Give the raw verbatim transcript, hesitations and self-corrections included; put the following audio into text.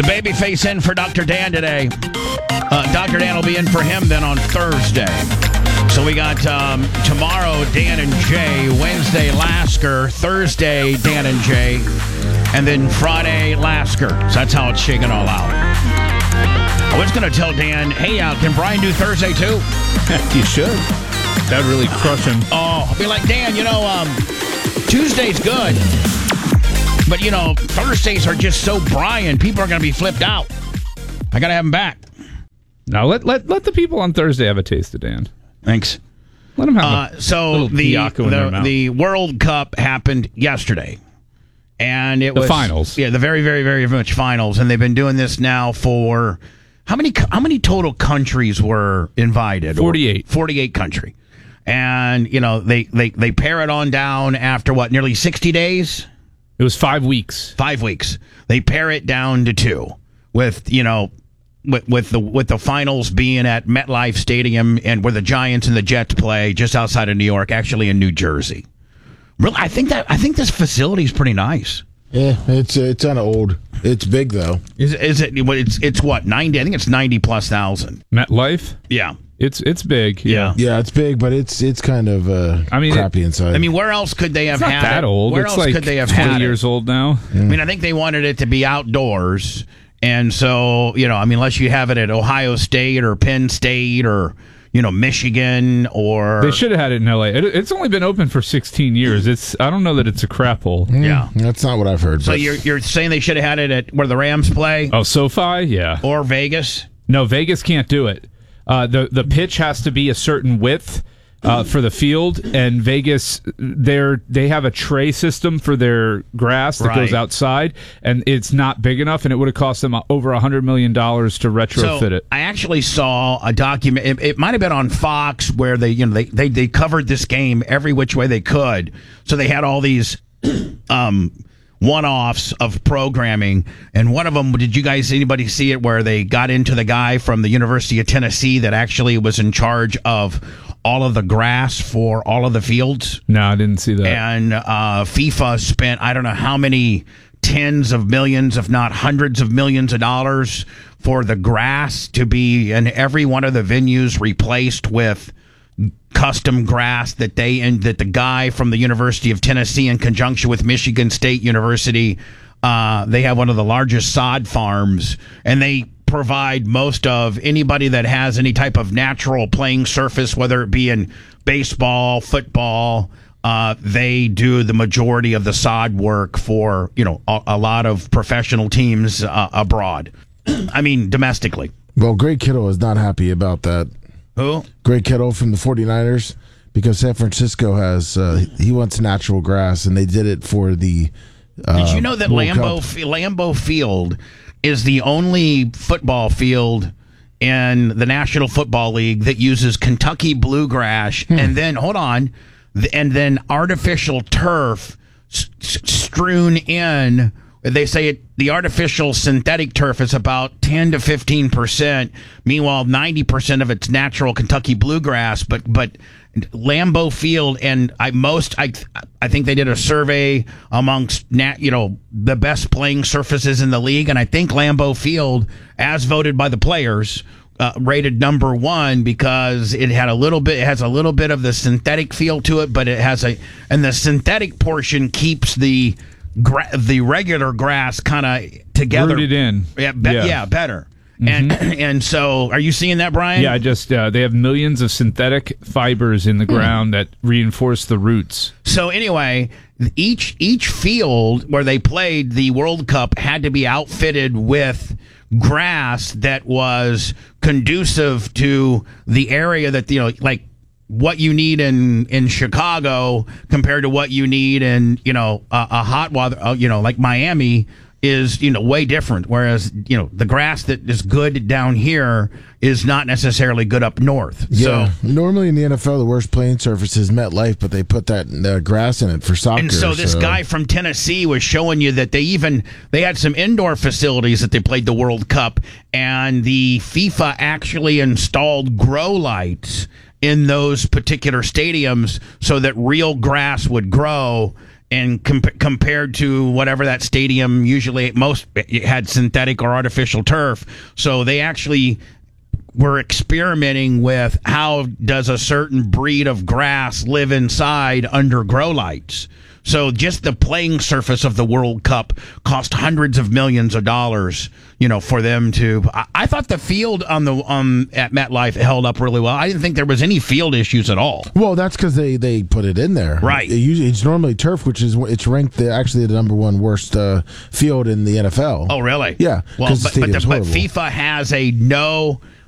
The babyface in for Doctor Dan today. Uh, Doctor Dan will be in for him then on Thursday. So we got um, tomorrow, Dan and Jay. Wednesday, Lasker. Thursday, Dan and Jay. And then Friday, Lasker. So that's how it's shaking all out. I was going to tell Dan, hey, uh, can Brian do Thursday too? You should. That'd really crush him. Oh, I'll be like, Dan, you know, um, Tuesday's good. But, you know, Thursdays are just so Brian. People are going to be flipped out. I got to have him back. Now, let, let let the people on Thursday have a taste of Dan. Thanks. Let them have uh, a so little the Tiaco in their the, mouth. the World Cup happened yesterday. And it The was finals. Yeah, the very, very, very much finals. And they've been doing this now for how many how many total countries were invited? forty-eight. forty-eight country. And, you know, they, they, they pare it on down after what, nearly sixty days? It was five weeks. Five weeks. They pare it down to two with, you know, with, with the with the finals being at MetLife Stadium and where the Giants and the Jets play just outside of New York, actually in New Jersey. Really, I think that I think this facility is pretty nice. Yeah, it's it's kind of old. It's big though. Is is it? It's it's what ninety? I think it's ninety plus thousand. MetLife? Yeah, It's it's big. Yeah. Yeah, it's big, but it's it's kind of uh, I mean, crappy it- inside. I mean, where else could they have It's not had that it? old. Where it's else like could they have twenty had years it? old now. I mean, I think they wanted it to be outdoors, and so you know, I mean, unless you have it at Ohio State or Penn State or you know Michigan or They should have had it in L A. It, it's only been open for sixteen years. It's I don't know that it's a crap hole. Mm, yeah. that's not what I've heard. So but you're you're saying they should have had it at where the Rams play Oh, SoFi? Yeah. or Vegas? No, Vegas can't do it. Uh, the the pitch has to be a certain width uh, for the field, and Vegas they're they have a tray system for their grass that Right. goes outside, and it's not big enough, and it would have cost them over a hundred million dollars to retrofit So it. I actually saw a document. It, it might have been on Fox where they, you know, they, they they covered this game every which way they could. So they had all these um, one-offs of programming, and one of them. Did you guys anybody see it where they got into the guy from the University of Tennessee that actually was in charge of all of the grass for all of the fields? No, I didn't see that. And uh, FIFA spent I don't know how many tens of millions, if not hundreds of millions of dollars for the grass to be in every one of the venues replaced with custom grass that they and that the guy from the University of Tennessee in conjunction with Michigan State University, uh, they have one of the largest sod farms, and they provide most of anybody that has any type of natural playing surface, whether it be in baseball, football. Uh, they do the majority of the sod work for, you know, a, a lot of professional teams uh, abroad. I mean, domestically. well, Greg Kittle is not happy about that. Who? Greg Kittle from the 49ers, because San Francisco has uh, he wants natural grass, and they did it for the. Uh, Did you know that World Lambeau Cup. F- Lambeau Field is the only football field in the National Football League that uses Kentucky bluegrass Hmm. and then hold on, th- and then artificial turf s- s- strewn in. They say it, the artificial synthetic turf is about ten to fifteen percent. Meanwhile, ninety percent of it's natural Kentucky bluegrass. But but Lambeau Field and I most I I think they did a survey amongst nat, you know the best playing surfaces in the league, and I think Lambeau Field, as voted by the players, uh, rated number one because it had a little bit it has a little bit of the synthetic feel to it, but it has a and the synthetic portion keeps the Gra- the regular grass kind of together, Rooted in. yeah, be- Yeah. yeah, better. And and so, are you seeing that, Brian? Yeah, I just uh, they have millions of synthetic fibers in the ground that reinforce the roots. So anyway, each each field where they played the World Cup had to be outfitted with grass that was conducive to the area that you know, like what you need in, in Chicago compared to what you need in you know a, a hot weather, uh, you know, like Miami is you know way different. Whereas you know the grass that is good down here is not necessarily good up north. Yeah, So. normally in the N F L, the worst playing surface is MetLife, but they put that uh, grass in it for soccer. And so this guy from Tennessee was showing you that they even they had some indoor facilities that they played the World Cup, and the FIFA actually installed grow lights in those particular stadiums so that real grass would grow. and com- compared to whatever that stadium usually most it had synthetic or artificial turf. So they actually were experimenting with how does a certain breed of grass live inside under grow lights. So just the playing surface of the World Cup cost hundreds of millions of dollars, you know, for them to. I, I thought the field on the um at MetLife held up really well. I didn't think there was any field issues at all. Well, that's because they, they put it in there, right? It usually, it's normally turf, which is it's ranked the, actually the number one worst uh, field in the N F L. Oh, really? Yeah. Well, but, but, the, but horrible. FIFA has a no